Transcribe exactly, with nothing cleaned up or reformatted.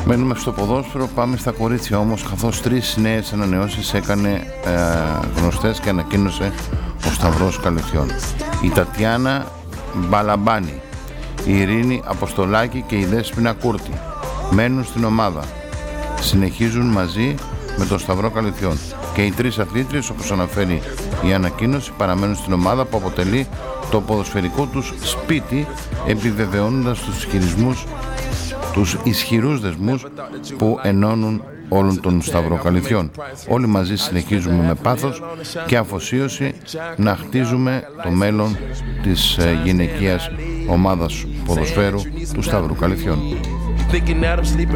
Μένουμε στο ποδόσφαιρο, πάμε στα κορίτσια όμως, καθώς τρεις νέες ανανεώσεις έκανε ε, γνωστές και ανακοίνωσε ο Σταυρός Καλυθιών. Η Τατιάνα Μπαλαμπάνη, η Ειρήνη Αποστολάκη και η Δέσποινα Κούρτη μένουν στην ομάδα. Συνεχίζουν μαζί με τον Σταυρό Καλυθιών και οι τρεις αθλήτριες, όπως αναφέρει η ανακοίνωση, παραμένουν στην ομάδα που αποτελεί το ποδοσφαιρικό τους σπίτι, επιβεβαιώνοντας τους ισχυρισμούς, τους ισχυρούς δεσμούς που ενώνουν όλων των Σταυροκαλυθιών. Όλοι μαζί συνεχίζουμε με πάθος και αφοσίωση να χτίζουμε το μέλλον της γυναικείας ομάδας ποδοσφαίρου του Σταύρου Καλυθιών. Thinking that I'm sleeping